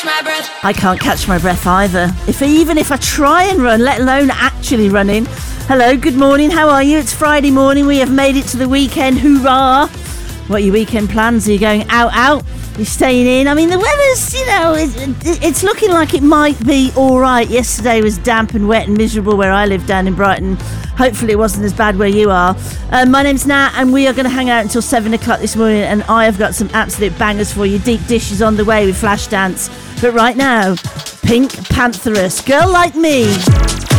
I can't catch my breath either. Even if I try and run, let alone actually running. Hello, good morning, how are you? It's Friday morning, we have made it to the weekend, hoorah! What are your weekend plans? Are you going out? You're staying in? I mean, the weather's, it's looking like it might be alright. Yesterday was damp and wet and miserable where I live down in Brighton. Hopefully it wasn't as bad where you are. My name's Nat and we are going to hang out until 7 o'clock this morning, and I have got some absolute bangers for you. Deep Dish on the way with Flashdance. But right now, Pink Pantheress, Girl Like Me.